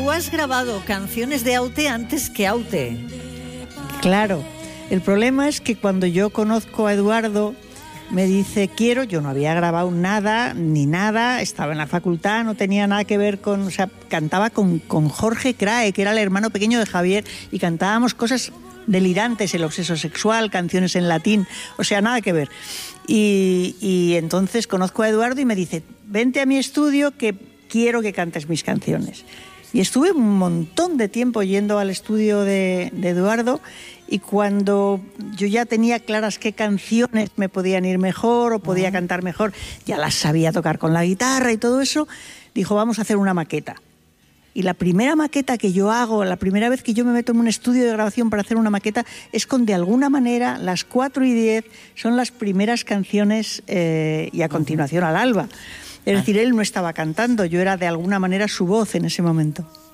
tú has grabado canciones de Aute antes que Aute. Claro, el problema es que cuando yo conozco a Eduardo, me dice quiero, yo no había grabado nada, ni nada, estaba en la facultad, no tenía nada que ver con, o sea, cantaba con Jorge Crae, que era el hermano pequeño de Javier, y cantábamos cosas delirantes, el obseso sexual, canciones en latín, o sea, nada que ver. Y entonces conozco a Eduardo y me dice, vente a mi estudio que quiero que cantes mis canciones. Y estuve un montón de tiempo yendo al estudio de Eduardo, y cuando yo ya tenía claras qué canciones me podían ir mejor o podía cantar mejor, ya las sabía tocar con la guitarra y todo eso, dijo, vamos a hacer una maqueta. Y la primera maqueta que yo hago, la primera vez que yo me meto en un estudio de grabación para hacer una maqueta, es con, de alguna manera, las 4:10 son las primeras canciones y a continuación al alba. Es decir, él no estaba cantando, yo era de alguna manera su voz en ese momento.